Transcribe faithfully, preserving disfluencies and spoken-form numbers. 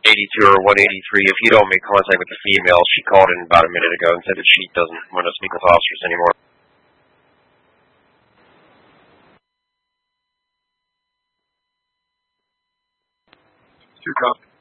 eighty-two or one eighty-three. If you don't make contact with the female, she called in about a minute ago and said that she doesn't want to speak with officers anymore. Two copies.